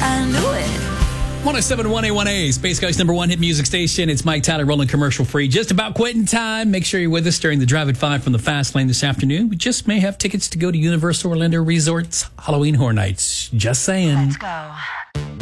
I knew it. 107.1 A1A, Space Coast #1 hit music station. It's Mike Tyler rolling commercial free. Just about quitting time. Make sure you're with us during the Drive at 5 from the Fast Lane this afternoon. We just may have tickets to go to Universal Orlando Resort's Halloween Horror Nights. Just saying. Let's go.